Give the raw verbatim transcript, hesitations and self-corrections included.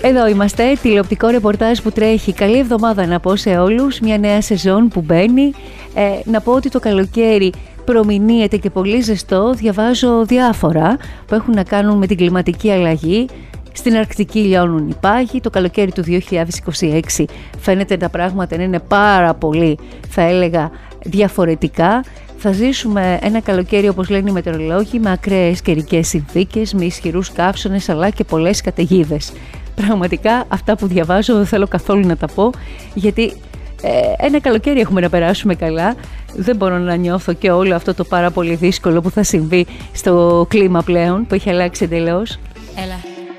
Εδώ είμαστε, τηλεοπτικό ρεπορτάζ που τρέχει. Καλή εβδομάδα να πω σε όλους, μια νέα σεζόν που μπαίνει. Ε, να πω ότι το καλοκαίρι προμηνύεται και πολύ ζεστό. Διαβάζω διάφορα που έχουν να κάνουν με την κλιματική αλλαγή. Στην Αρκτική λιώνουν οι πάγοι. Το καλοκαίρι του δύο χιλιάδες είκοσι έξι φαίνεται τα πράγματα να είναι πάρα πολύ, θα έλεγα, διαφορετικά. Θα ζήσουμε ένα καλοκαίρι, όπως λένε οι μετεωρολόγοι, με ακραίες καιρικές συνθήκες, με ισχυρούς καύσονες αλλά και πολλές καταιγίδες. Πραγματικά αυτά που διαβάζω δεν θέλω καθόλου να τα πω, γιατί ε, ένα καλοκαίρι έχουμε να περάσουμε καλά. Δεν μπορώ να νιώθω και όλο αυτό το πάρα πολύ δύσκολο που θα συμβεί στο κλίμα πλέον, που έχει αλλάξει εντελώς. Έλα.